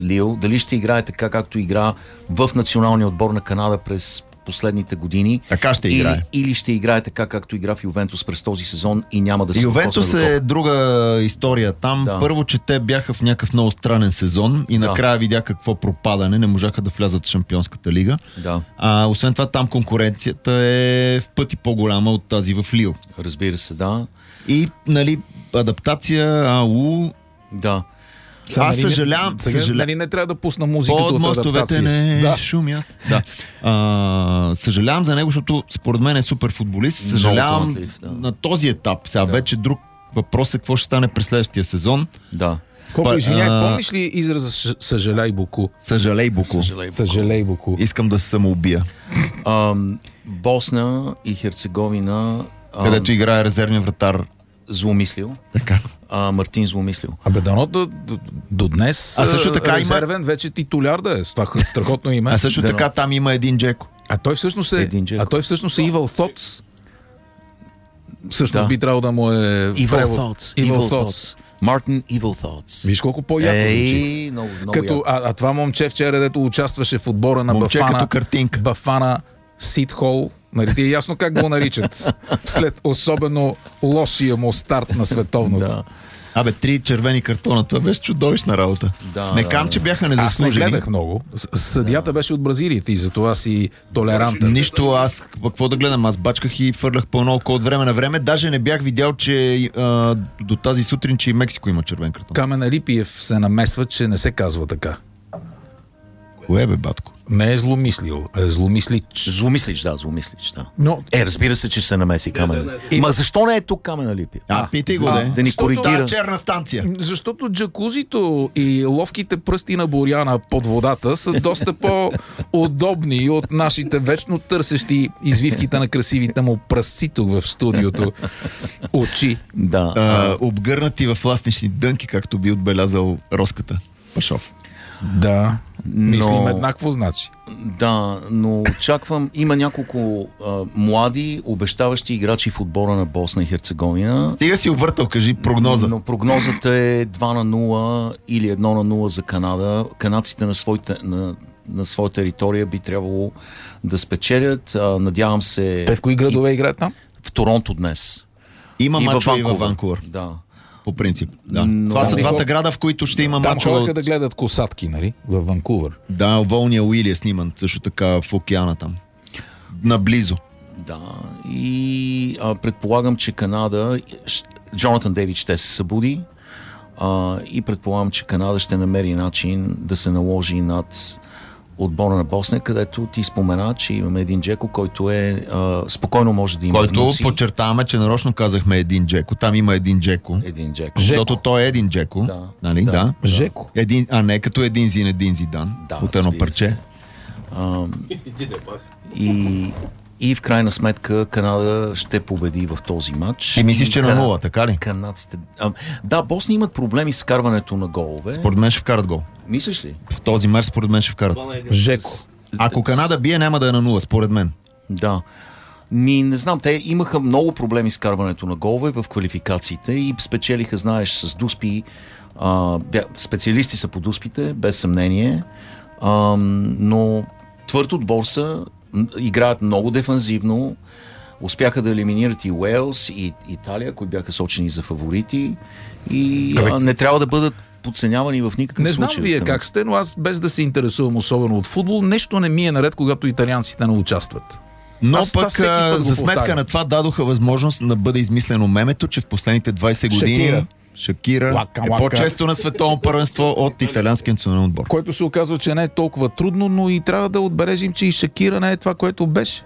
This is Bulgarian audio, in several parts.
Лил, дали ще играе така, както игра в националния отбор на Канада през последните години. Така ще играе. Или ще играе така, както игра в Ювентус през този сезон и няма да се Ювентус е друга история там. Да. Първо, че те бяха в някакъв много странен сезон и накрая видя какво пропадане. Не можаха да влязат в Шампионската лига. Да. Освен това, там конкуренцията е в пъти по-голяма от тази в Лил. Разбира се, да. И, нали, адаптация, Да. Аз съжалявам. Нали не трябва да пусна музиката от адаптация. Под мостовете не шумят. Да. Съжалявам за него, защото според мен е супер футболист. Съжалявам на този етап. Сега вече друг въпрос е какво ще стане през следващия сезон. Да. Колко извиняй, помниш ли израза съжаляй Боку? Съжалей Боку. Съжалей Боку. Искам да се самоубия. Босна и Херцеговина, където играе резервния вратар Зломислил. Така. Мартин Зломислил. Дано до днес също така резервен вече титуляр да е. С това страхотно име. А също така там има един Джеко. Той всъщност е Evil Thoughts. Всъщност би трябвало да му е Evil Thoughts. Мартин Evil Thoughts. Виж колко по-яко звучи. Много като, това момче вчера, дето участваше в отбора на Бафана Сит Хол. Нали ти е ясно как го наричат след особено лошия му старт на световното. Да. 3 червени картона, това беше чудовищна работа. Не кам, че бяха незаслужени. Аз не гледах много. Съдията беше от Бразилия и затова си толерантен. Нищо, аз какво да гледам? Аз бачках и фърлях пълно око от време на време. Даже не бях видял, че до тази сутрин, че и Мексико има червен картон. Камен Алипиев се намесва, че не се казва така. Кое бе, батко? Не е зломислил, е зломислич. Зломислич, да. Но... разбира се, че се намеси Камен. Ма защо не е тук Камен Алипиев? Питай го, да ни коригира. Черна станция. Защото джакузито и ловките пръсти на Боряна под водата са доста по-удобни от нашите вечно търсещи извивките на красивите му пръсци тук в студиото очи. Да. Обгърнати в ластнични дънки, както би отбелязал Роската Пашов. Да, мислим еднакво, значи. Да, но очаквам, има няколко млади, обещаващи играчи в отбора на Босна и Херцеговина. Стига си увъртал, кажи прогноза. Но прогнозата е 2-0 или 1-0 за Канада. Канадците на своя територия би трябвало да спечелят. Надявам се... Те в кои градове играят там? В Торонто днес. Има мачове и във Ванкувър. Да. По принцип, да. Това са двата града, в които ще има мачове. Там ходеха да гледат косатки, нали? Във Ванкувър. Да, Волния Уили е сниман също така в океана там. Наблизо. Да. И предполагам, че Канада... Джонатан Дейвид ще се събуди и предполагам, че Канада ще намери начин да се наложи над отбора на Босна, където ти спомена, че имаме един Джеко, който спокойно може да има който внуци. Подчертаваме, че нарочно казахме един Джеко. Там има един Джеко. Защото той е един Джеко. Да. Нали? Да. Жеко. Не като един Зин, един Зидан. Да, от едно парче. И в крайна сметка Канада ще победи в този матч. И мислиш, че на 0, така ли? Канадците... да, Босни имат проблеми с вкарването на голове. Според мен ще вкарат гол. Мислиш ли? В този мач според мен ще вкарат. Жеко. Ако Канада бие, няма да е на 0, според мен. Да. Не знам, те имаха много проблеми с вкарването на голове в квалификациите и спечелиха, знаеш, с Дуспи. Специалисти са по Дуспите, без съмнение. Но твърд отбор са, играят много дефанзивно, успяха да елиминират и Уелс, и Италия, които бяха сочени за фаворити и не трябва да бъдат подценявани в никакъв случай. Не знам вие как сте, но аз без да се интересувам особено от футбол, нещо не ми е наред, когато италианците не участват. Но пък за сметка на това дадоха възможност да бъде измислено мемето, че в последните 20 години Шакира е по-често на световно първенство от италианския национален отбор. Което се оказва, че не е толкова трудно, но и трябва да отбележим, че и Шакира не е това, което беше.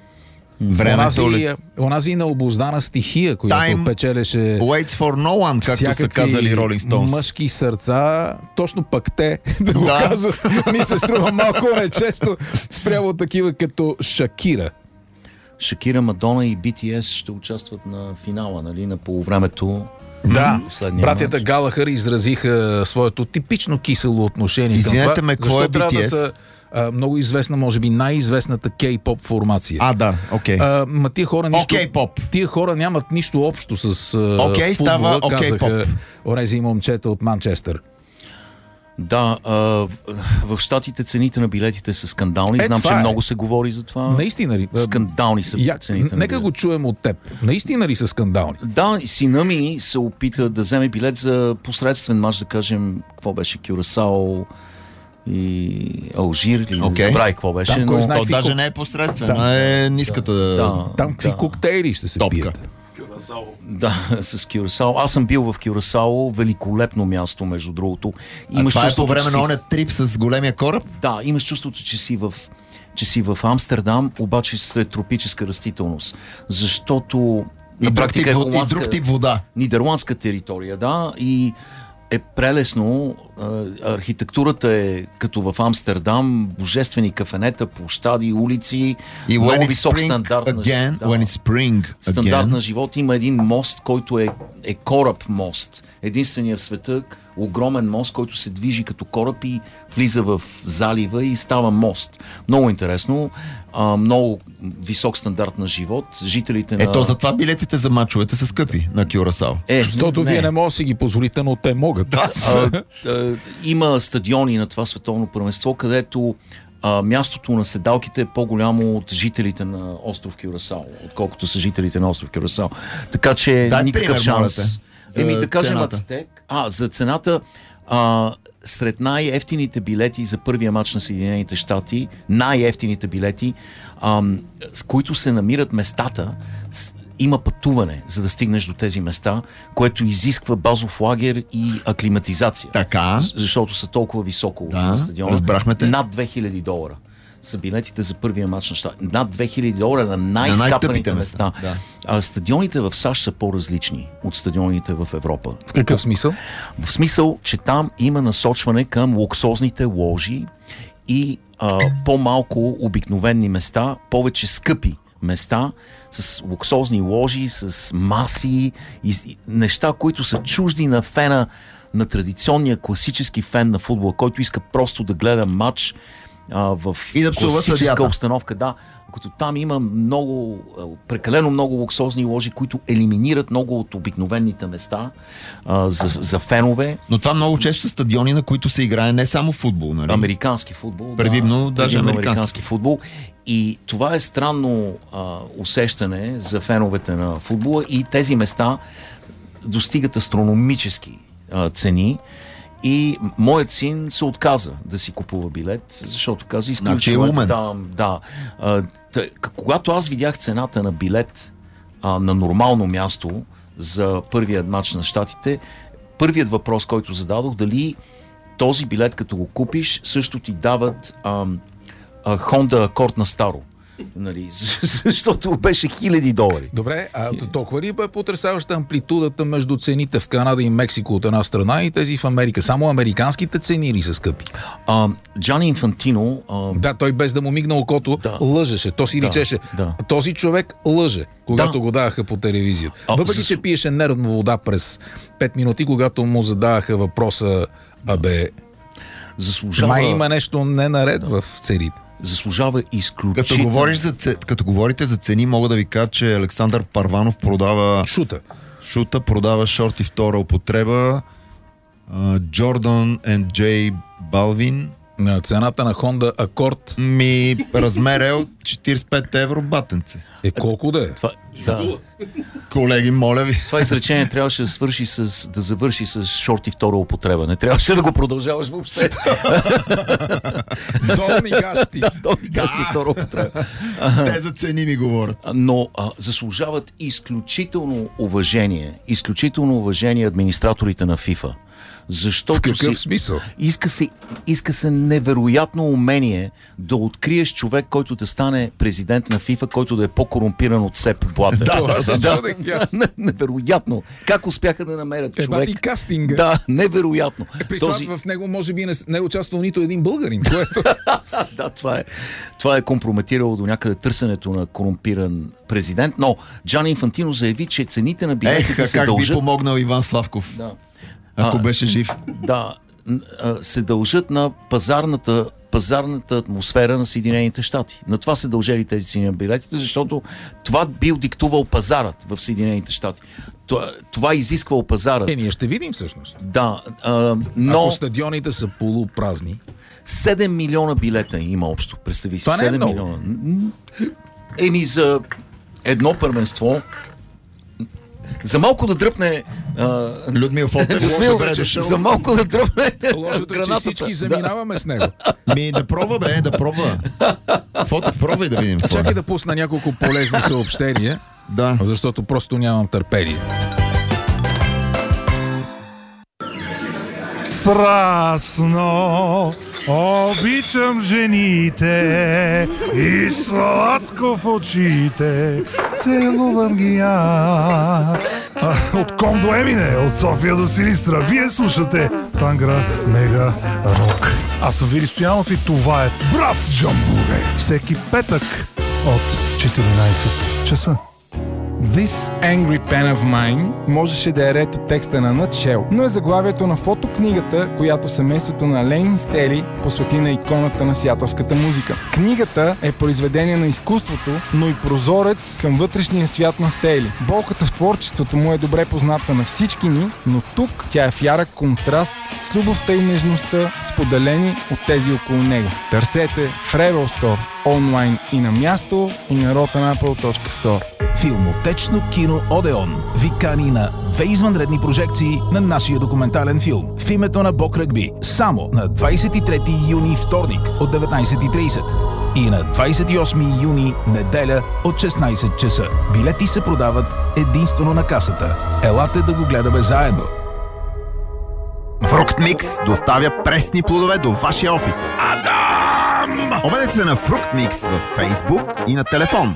Онази необуздана стихия, която печелеше waits for no one, както са казали Rolling Stones. Мъжки сърца, точно пък те да го казват, ми се струва малко нечесто спрямо такива като Шакира. Шакира, Мадона и BTS ще участват на финала, нали, на полувремето. Да, братята Галахър изразиха своето типично кисело отношение към това. Ме, защо трябва да са много известна, може би най-известната кей-поп формация. Да, окей. Тия хора нямат нищо общо с футбола, казаха онези момчета от Манчестър. Да, в щатите цените на билетите са скандални. Знам, че много се говори за това. Наистина ли? Скандални са цените на билетите. Нека го чуем от теб. Наистина ли са скандални? Да, сина ми се опита да вземе билет за посредствен мач, да кажем, какво беше, Кюрасао и Алжир, или не забравя какво беше. Там, но то даже не е посредствено, е ниската... Там какви коктейли ще се пият? Да, с Кюрасао. Аз съм бил в Кюрасао, великолепно място, между другото. Това е по време на оня трип с големия кораб? Да, имаш чувството, че си в Амстердам, обаче сред тропическа растителност. Защото на практика и друг тип вода. Нидерландска територия, да, и е прелесно. Архитектурата е като в Амстердам, божествени кафенета, площади, улици, и много висок стандарт на живот. Има един мост, който е кораб мост. Единственият в света огромен мост, който се движи като кораб и влиза в залива и става мост. Много интересно. Много висок стандарт на живот. Жителите на... Ето затова билетите за мачовете са скъпи на Кюрасао. Защото вие не можете да си ги позволите, но те могат. Има стадиони на това световно първенство, където мястото на седалките е по-голямо от жителите на остров Кюрасао, отколкото са жителите на остров Кюрасао. Така че никакъв шанс. Да кажем Ацтек. За цената, сред най-ефтините билети за първия мач на Съединените щати, най-ефтините билети, с които се намират местата, има пътуване, за да стигнеш до тези места, което изисква базов лагер и аклиматизация. Така. Защото са толкова високо на стадиона. Разбрахме те. Над $2000 са билетите за първия мач на щата. Над $2000 на най-скапаните места. Да. Стадионите в САЩ са по-различни от стадионите в Европа. В какъв смисъл? В смисъл, че там има насочване към луксозните ложи и по-малко обикновени места, повече скъпи места, с луксозни ложи, с маси и неща, които са чужди на фена, на традиционния класически фен на футбола, който иска просто да гледа матч в класическа обстановка. Да, като там има прекалено много луксозни ложи, които елиминират много от обикновените места за фенове. Но това много често са стадиони, на които се играе не само футбол, нали? Американски футбол. Предимно даже американски футбол. И това е странно усещане за феновете на футбола и тези места достигат астрономически цени. И моят син се отказа да си купува билет, защото каза, когато аз видях цената на билет на нормално място за първият матч на щатите, първият въпрос, който зададох, дали този билет, като го купиш, също ти дават Honda Accord на старо. Нали, защото беше $1000. Добре, толкова ли бе потресаваща амплитудата между цените в Канада и Мексико от една страна и тези в Америка? Само американските цени ли са скъпи? Джани Инфантино... Да, той без да му мигна окото лъжеше. То си речеше. Този човек лъже, когато го даваха по телевизията. Въпреки, че пиеше нервна вода през 5 минути, когато му задаваха въпроса, май има нещо ненаред в цените. Заслужава изключително. Като говорите за цени, мога да ви кажа, че Александър Парванов продава шута, продава шорти втора употреба, Jordan and Balvin. Цената на Honda Accord размер е от 45 евро батенце. Колко да е? Колеги, моля ви. Това изречение трябваше да завърши с шорти втора употреба. Не трябваше да го продължаваш въобще. Долни гащи. Долни гащи втора употреба. Те за цени ми говорят. Но заслужават изключително уважение администраторите на FIFA. Защото в какъв смисъл? Иска се невероятно умение да откриеш човек, който да стане президент на FIFA, който да е по-корумпиран от Сеп Блатер. Невероятно. Как успяха да намерят човек? И кастинга. Да, невероятно. В него може би не е участвал нито един българин. Да, това е компрометирало до някъде търсенето на корумпиран президент, но Джани Инфантино заяви, че цените на билетите се дължат... Как би помогнал Иван Славков? Да. Ако беше жив. Да, се дължат на пазарната атмосфера на Съединените щати. На това се дължали тези цени на билетите, защото това бил диктувал пазарът в Съединените щати. Това изисквал пазарът. Ние ще видим всъщност. Да, но... Ако стадионите са полупразни. 7 милиона билета има общо, представи си. Това не е 7 много. милиона. За едно първенство, за малко да дръпне Людмил Фотев, за малко да дръпне Лошото е, че всички заминаваме с него. Да пробва, да пробва. Фотев, пробвай да видим. Чакай да пусна няколко полезни съобщения, Да. защото просто нямам търпение. Страстно обичам жените и сладко в очите целувам ги аз. От Ком до Емине, от София до Силистра, вие слушате Тангра Мега Рок. Аз съм Вили Стоянов и това е Брас Джамбуре. Всеки петък от 14 часа. This Angry Pen of Mine можеше да е ред от текста на Nutshell, но е заглавието на фотокнигата, която семейството на Лейн Стели посвети на иконата на сиатълската музика. Книгата е произведение на изкуството, но и прозорец към вътрешния свят на Стели. Болката в творчеството му е добре позната на всички ни, но тук тя е в ярък контраст с любовта и нежността, споделени от тези около него. Търсете в Rebel Store, онлайн и на място, и на rotanapple.store. Филмотечно кино Одеон ви кани на 2 извънредни прожекции на нашия документален филм в името на Бог Ръгби, само на 23 юни вторник от 19:30 и на 28 юни неделя от 16 часа. Билети се продават единствено на касата. Елате да го гледаме заедно. Фруктмикс доставя пресни плодове до вашия офис. Адам! Обадете се на Фруктмикс във Фейсбук и на телефон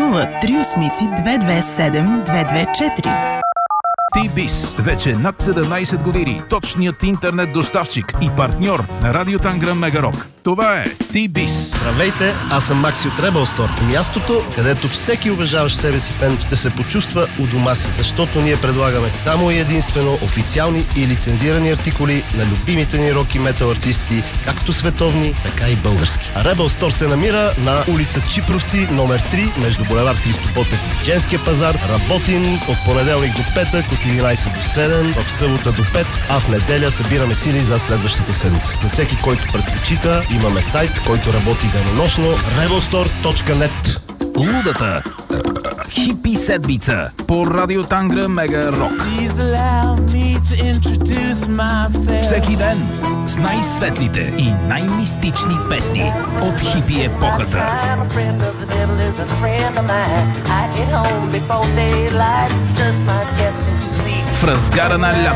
03 227 224. T-Biz. Вече над 17 години. Точният интернет доставчик и партньор на Радио Тангра Мегарок. Това е T-Biz. Здравейте, аз съм Макси от Rebel Store. Мястото, където всеки уважаващ себе си фен ще се почувства у дома си, защото ние предлагаме само и единствено официални и лицензирани артикули на любимите ни рок и метал артисти, както световни, така и български. А Rebel Store се намира на улица Чипровци, номер 3, между булевард Христо Ботев и Женския пазар. Работим от понеделник до петък, от 11 до 7, в събота до 5, а в неделя събираме сили за следващата седмица. За всеки, който предпочита, имаме сайт, който работи денонощно, rebelstore.net. Лудата хипи седмица по Радио Тангра Мега Рок. Всеки ден с най-светлите и най-мистични песни от хипи епохата. В разгара на лято